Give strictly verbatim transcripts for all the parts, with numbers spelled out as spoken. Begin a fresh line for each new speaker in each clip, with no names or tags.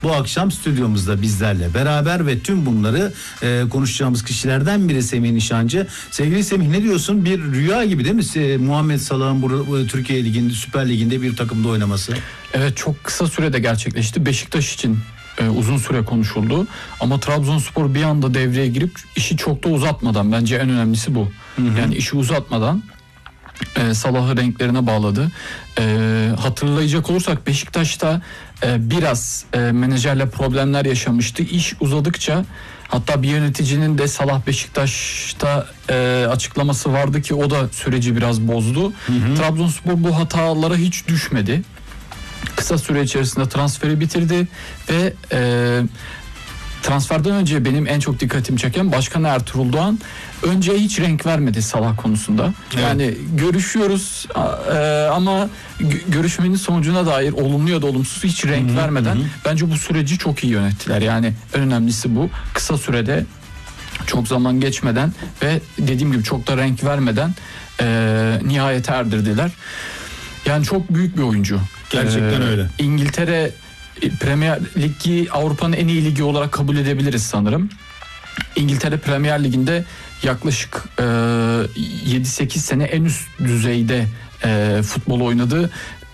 bu akşam stüdyomuzda bizlerle beraber ve tüm bunları e, konuşacağımız kişilerden biri Semih Nişancı. Sevgili Semih, ne diyorsun? Bir rüya gibi değil mi? E, Muhammed Salah'ın bu, bu Türkiye Ligi'nde, Süper Ligi'nde bir takımda oynaması.
Evet, çok kısa sürede gerçekleşti. Beşiktaş için e, uzun süre konuşuldu. Ama Trabzonspor bir anda devreye girip işi çok da uzatmadan, bence en önemlisi bu. Hı hı. Yani işi uzatmadan e, Salah'ı renklerine bağladı. E, hatırlayacak olursak Beşiktaş'ta e, biraz e, menajerle problemler yaşamıştı. İş uzadıkça, hatta bir yöneticinin de Salah Beşiktaş'ta e, açıklaması vardı ki o da süreci biraz bozdu. Hı hı. Trabzonspor bu hatalara hiç düşmedi. Kısa süre içerisinde transferi bitirdi ve e, transferden önce benim en çok dikkatimi çeken Başkan Ertuğrul Doğan önce hiç renk vermedi Salah konusunda. Evet. Yani görüşüyoruz e, ama görüşmenin sonucuna dair olumlu ya da olumsuz hiç renk hı hı, vermeden hı. bence bu süreci çok iyi yönettiler. Yani en önemlisi bu. Kısa sürede, çok zaman geçmeden ve dediğim gibi çok da renk vermeden e, nihayete erdirdiler. Yani çok büyük bir oyuncu.
Gerçekten ee, öyle.
İngiltere Premier Ligi Avrupa'nın en iyi ligi olarak kabul edebiliriz sanırım. İngiltere Premier Ligi'nde yaklaşık e, yedi sekiz sene en üst düzeyde e, futbol oynadı.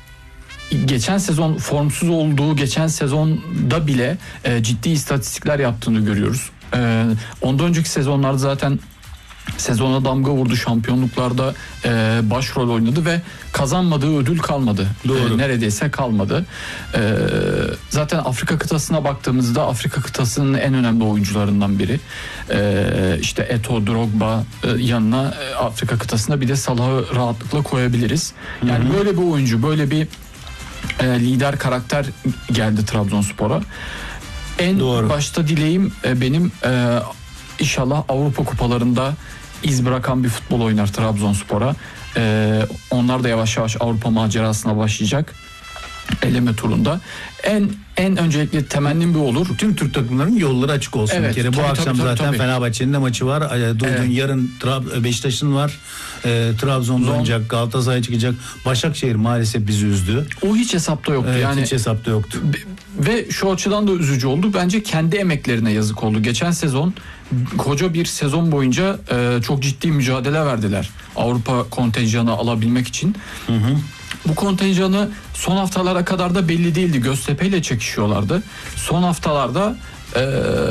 Geçen sezon formsuz olduğu geçen sezonda bile e, ciddi istatistikler yaptığını görüyoruz. E, ondan önceki sezonlarda zaten sezona damga vurdu, şampiyonluklarda e, başrol oynadı ve kazanmadığı ödül kalmadı.
Doğru.
E, neredeyse kalmadı. E, zaten Afrika kıtasına baktığımızda Afrika kıtasının en önemli oyuncularından biri. E, işte Eto'o, Drogba e, yanına e, Afrika kıtasına bir de Salah'ı rahatlıkla koyabiliriz. Yani Hı-hı. böyle bir oyuncu, böyle bir e, lider karakter geldi Trabzonspor'a. En Doğru. başta dileğim e, benim e, İnşallah Avrupa kupalarında iz bırakan bir futbol oynar Trabzonspor'a. Ee, onlar da yavaş yavaş Avrupa macerasına başlayacak. Eleme turunda. En en öncelikle temennim bu olur.
Tüm Türk takımlarının yolları açık olsun. Evet, bir kere tabii, bu akşam tabii, zaten tabii. Fenerbahçe'nin de maçı var. Duydun evet. Yarın Tra- Beşiktaş'ın var. E, Trabzon'da oynayacak, Galatasaray çıkacak. Başakşehir maalesef bizi üzdü.
O hiç hesapta yoktu.
Evet,
yani
hiç hesapta yoktu.
Ve şu açıdan da üzücü oldu. Bence kendi emeklerine yazık oldu. Geçen sezon koca bir sezon boyunca e, çok ciddi mücadele verdiler. Avrupa kontenjanı alabilmek için. Hı hı. Bu kontenjanı son haftalara kadar da belli değildi. Göztepe ile çekişiyorlardı. Son haftalarda e,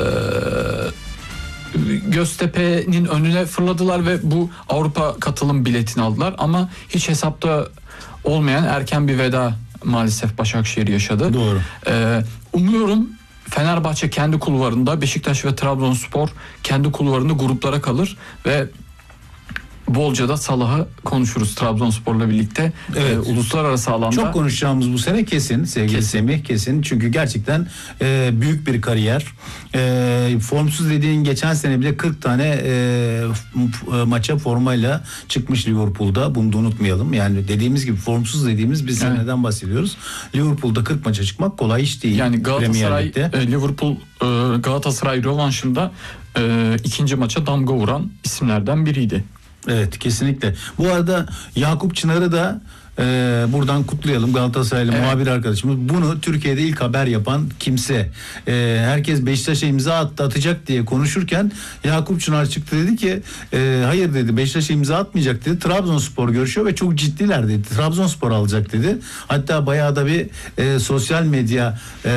Göztepe'nin önüne fırladılar ve bu Avrupa katılım biletini aldılar. Ama hiç hesapta olmayan erken bir veda maalesef Başakşehir yaşadı.
Doğru.
E, umuyorum Fenerbahçe kendi kulvarında, Beşiktaş ve Trabzonspor kendi kulvarında gruplara kalır ve bolca da Salah'ı konuşuruz Trabzonspor'la birlikte. Evet. Ee, uluslararası alanda.
Çok konuşacağımız bu sene kesin sevgili kesin. Semih kesin. Çünkü gerçekten e, büyük bir kariyer. E, formsuz dediğin geçen sene bile kırk tane e, maça formayla çıkmış Liverpool'da. Bunu da unutmayalım. Yani dediğimiz gibi formsuz dediğimiz bir seneden evet. bahsediyoruz. Liverpool'da kırk maça çıkmak kolay iş değil.
Yani Galatasaray, e, Liverpool e, Galatasaray rövanşında e, ikinci maça damga vuran isimlerden biriydi.
Evet, kesinlikle. Bu arada Yakup Çınar'ı da e, buradan kutlayalım, Galatasaraylı evet. muhabir arkadaşımız. Bunu Türkiye'de ilk haber yapan kimse. E, herkes Beşiktaş'a imza attı, atacak diye konuşurken Yakup Çınar çıktı, dedi ki e, hayır dedi, Beşiktaş'a imza atmayacak dedi. Trabzonspor görüşüyor ve çok ciddiler dedi. Trabzonspor alacak dedi. Hatta bayağı da bir e, sosyal medya e,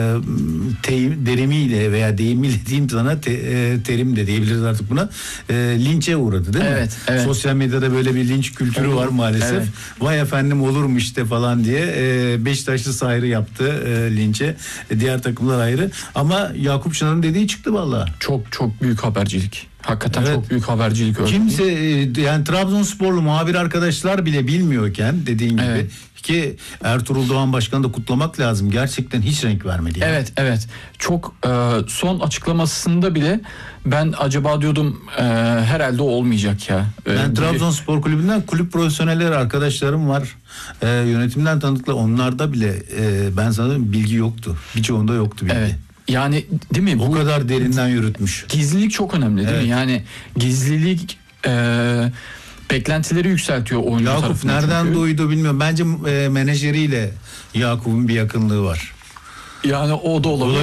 teyim, derimiyle veya deyimiyle diyeyim sana te, e, terim de diyebiliriz artık buna. E, linçe uğradı değil
evet,
mi?
Evet.
Sosyal medyada böyle bir linç kültürü evet. var maalesef. Evet. Vay efendim olur mu işte falan diye e, Beşiktaşlı ayrı yaptı e, linçe. E, diğer takımlar ayrı. Ama Yakup Çınar'ın dediği çıktı vallahi.
Çok çok büyük habercilik. Hakikaten evet. çok büyük habercilik örneği.
Kimse e, yani Trabzonsporlu muhabir arkadaşlar bile bilmiyorken dediğin gibi evet. ki Ertuğrul Doğan Başkan'ı da kutlamak lazım. Gerçekten hiç renk vermedi. Yani.
Evet evet. Çok e, son açıklamasında bile ben acaba diyordum e, herhalde olmayacak ya.
E, ben Trabzonspor Kulübü'nden kulüp profesyonelleri arkadaşlarım var. E, yönetimden tanıdıklar, onlarda bile e, ben sanırım bilgi yoktu. Birçoğunda yoktu bilgi.
Evet. Yani değil mi?
O bu kadar derinden yürütmüş.
Gizlilik çok önemli değil evet. mi? Yani gizlilik e, beklentileri yükseltiyor oyuncu
Yakup
tarafından.
nereden
çünkü.
duydu bilmiyorum. Bence e, menajeriyle Yakup'un bir yakınlığı var.
Yani o da olabilir.